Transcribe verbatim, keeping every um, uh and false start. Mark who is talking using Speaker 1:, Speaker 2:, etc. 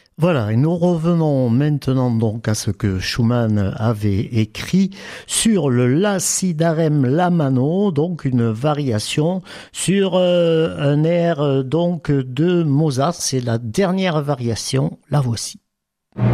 Speaker 1: Voilà, et nous revenons maintenant donc à ce que Schumann avait écrit sur le Lacidarem Lamano, donc une variation sur euh, un air euh, donc de Mozart. C'est la dernière variation, la voici.